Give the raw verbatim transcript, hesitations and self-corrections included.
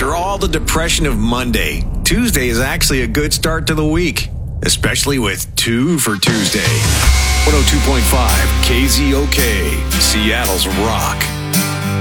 After all the depression of Monday, Tuesday is actually a good start to the week, especially with two for Tuesday. one oh two point five K Z O K, Seattle's Rock.